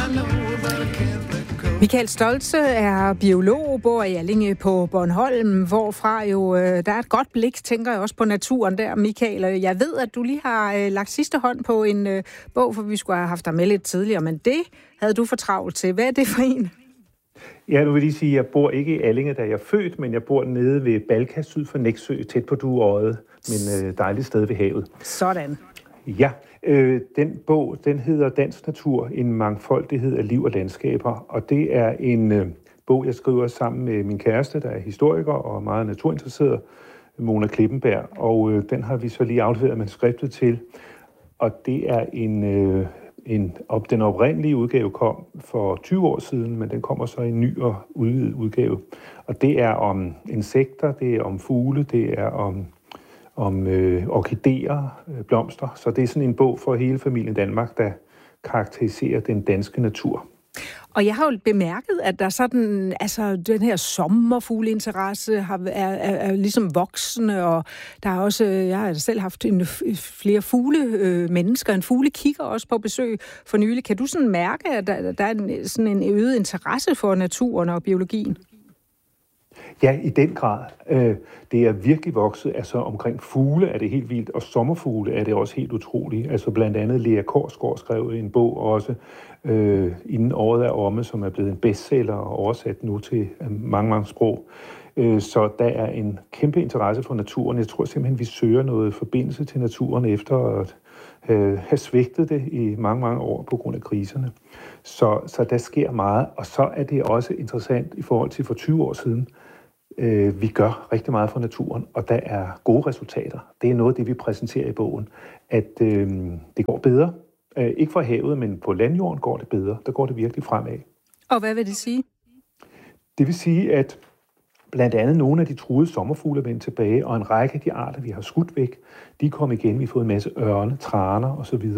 Michael Stoltze er biolog, bor i Allinge på Bornholm, hvorfra jo der er et godt blik, tænker jeg også på naturen der, Michael. Jeg ved, at du lige har lagt sidste hånd på en bog, for vi skulle have haft dig med lidt tidligere, men det havde du for travlt til. Hvad er det for en? Ja, nu vil jeg sige, at jeg bor ikke i Allinge, da jeg er født, men jeg bor nede ved Balka, syd for Nexø, tæt på Dueodde, men dejligt sted ved havet. Sådan. Ja, den bog, den hedder Dansk Natur, en mangfoldighed af liv og landskaber, og det er en bog, jeg skriver sammen med min kæreste, der er historiker og meget naturinteresseret, Mona Klippenberg, og den har vi så lige afleveret manuskriptet til, og det er den oprindelige udgave kom for 20 år siden, men den kommer så i en ny og udvidet udgave, og det er om insekter, det er om fugle, det er om orkideer, blomster. Så det er sådan en bog for hele familien Danmark, der karakteriserer den danske natur. Og jeg har jo bemærket, at der sådan, altså den her sommerfugleinteresse er ligesom voksende, og der er også, jeg har selv haft flere mennesker, en fuglekigger også på besøg for nylig. Kan du sådan mærke, at der er sådan en øget interesse for naturen og biologien? Ja, i den grad. Det er virkelig vokset. Altså omkring fugle er det helt vildt, og sommerfugle er det også helt utroligt. Altså blandt andet Lea Korsgaard skrev en bog også, inden året er omme, som er blevet en bestseller og oversat nu til mange, mange sprog. Så der er en kæmpe interesse for naturen. Jeg tror simpelthen, vi søger noget forbindelse til naturen efter at have svigtet det i mange, mange år på grund af kriserne. Så der sker meget, og så er det også interessant i forhold til for 20 år siden. Vi gør rigtig meget for naturen, og der er gode resultater. Det er noget af det, vi præsenterer i bogen, at det går bedre. Ikke for havet, men på landjorden går det bedre. Der går det virkelig fremad. Og hvad vil det sige? Det vil sige, at blandt andet nogle af de truede sommerfugle er vendt tilbage, og en række af de arter, vi har skudt væk, de er kommet igen. Vi har fået en masse ørne, traner osv.,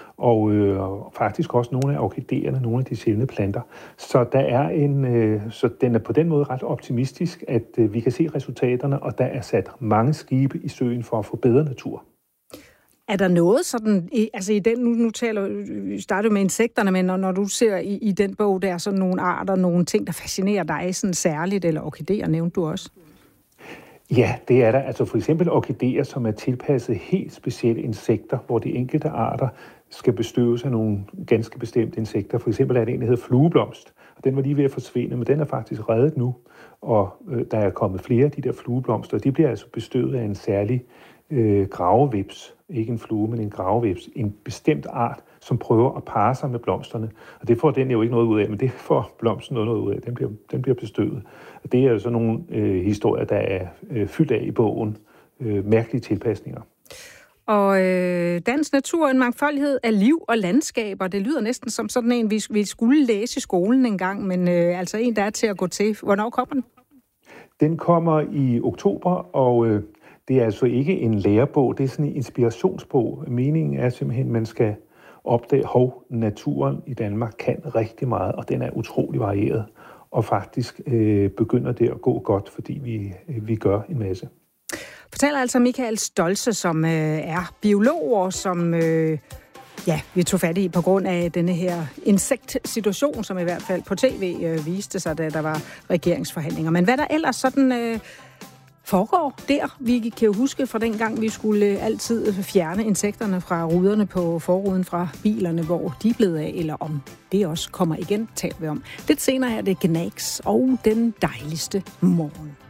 og faktisk også nogle af orkideerne, nogle af de sjældne planter. Så der er så den er på den måde ret optimistisk, at vi kan se resultaterne, og der er sat mange skibe i søen for at få bedre natur. Er der noget sådan, altså i den, nu starter du med insekterne, men når du ser i den bog, der er sådan nogle arter, nogle ting, der fascinerer dig sådan særligt, eller orkideer nævnte du også? Ja, det er der. Altså for eksempel orkideer, som er tilpasset helt specielle insekter, hvor de enkelte arter skal bestøves af nogle ganske bestemte insekter. For eksempel er det en, der hedder flueblomst, og den var lige ved at forsvinde, men den er faktisk reddet nu, og der er kommet flere af de der flueblomster, og de bliver altså bestøvet af en særlig gravevips, ikke en flue, men en gravevips, en bestemt art, som prøver at parre sig med blomsterne. Og det får den jo ikke noget ud af, men det får blomsten noget ud af. Den bliver bestøvet. Og det er jo sådan nogle historier, der er fyldt af i bogen. Mærkelige tilpasninger. Og dansk natur, en mangfoldighed af liv og landskaber, det lyder næsten som sådan en, vi skulle læse i skolen en gang, men altså en, der er til at gå til. Hvornår kommer den? Den kommer i oktober, og det er altså ikke en lærebog, det er sådan en inspirationsbog. Meningen er simpelthen, at man skal opdage, naturen i Danmark kan rigtig meget, og den er utrolig varieret. Og faktisk begynder det at gå godt, fordi vi gør en masse. Fortæller altså Michael Stoltze, som er biolog, og som vi tog fat i på grund af denne her insektsituation, som i hvert fald på tv viste sig, da der var regeringsforhandlinger. Men hvad der ellers sådan foregår der? Vi kan jo huske fra den gang, vi skulle altid fjerne insekterne fra ruderne på forruden fra bilerne, hvor de er blevet af, eller om det også kommer igen, taler vi om. Lidt senere er det Gnags og den dejligste morgen.